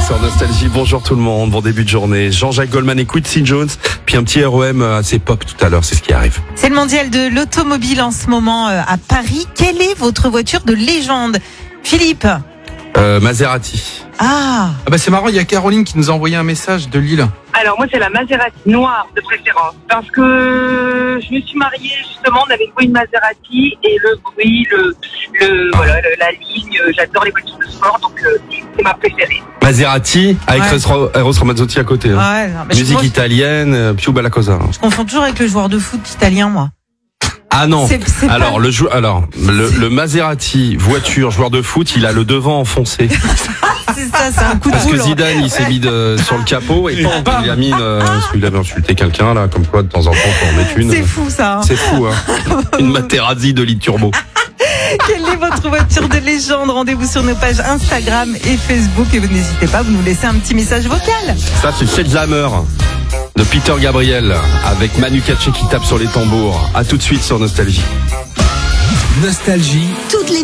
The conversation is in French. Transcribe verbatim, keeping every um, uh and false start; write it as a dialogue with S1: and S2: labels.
S1: sur Nostalgie. Bonjour tout le monde, bon début de journée. Jean-Jacques Goldman et Quincy Jones, puis un petit R E M assez pop tout à l'heure, c'est ce qui arrive.
S2: C'est le mondial de l'automobile en ce moment euh, à Paris. Quelle est votre voiture de légende, Philippe?
S1: Euh, Maserati.
S2: Ah,
S3: Ah bah c'est marrant, il y a Caroline qui nous a envoyé un message de Lille.
S4: Alors moi c'est la Maserati noire de préférence parce que je me suis mariée justement, on avait loué une Maserati et le bruit, le, le voilà, le- la ligne, j'adore les voitures de sport donc euh, c'est ma préférée.
S1: Maserati avec
S2: Ouais.
S1: Eros Eros Ramazzotti à côté. hein.
S2: ouais, non, mais je,
S1: Musique
S2: confonds,
S1: italienne, euh, Più Bella Cosa.
S2: je confonds toujours avec le joueur de foot italien, moi.
S1: Ah non.
S2: C'est- c'est pas-
S1: Alors le jou- alors le, le Maserati voiture joueur de foot, il a le devant enfoncé
S2: C'est ça, c'est un coup de
S1: parce que
S2: boule.
S1: Zidane il s'est mis de, sur le capot et bam, il a mis une, parce qu'il avait insulté quelqu'un là, comme quoi de temps en temps on en met une.
S2: C'est fou ça. hein.
S1: C'est fou hein. Une Materazzi de litre turbo.
S2: Quelle est votre voiture de légende? Rendez-vous sur nos pages Instagram et Facebook et vous n'hésitez pas, vous nous laissez un petit message vocal.
S1: Ça c'est Sledgehammer de Peter Gabriel avec Manu Katché qui tape sur les tambours. À tout de suite sur Nostalgie.
S5: Nostalgie.
S6: Toutes les